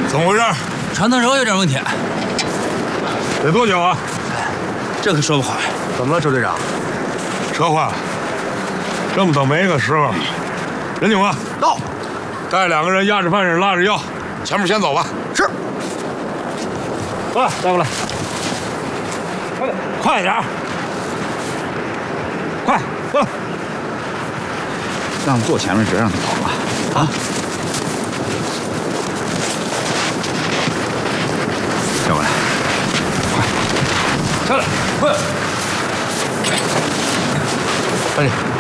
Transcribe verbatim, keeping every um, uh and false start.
怎么回事？ 传动轴有点问题。 得多久啊？ 这可说不好。 怎么了，周队长？ 车坏了。这么倒霉个时候，任警官到， 带两个人押着犯人，拉着药，前面先走吧。 是。过来，带过来。快点， 快点！快，过来！ 让坐前面，别让他跑了啊！调过来，快， 下来，快！ 快点。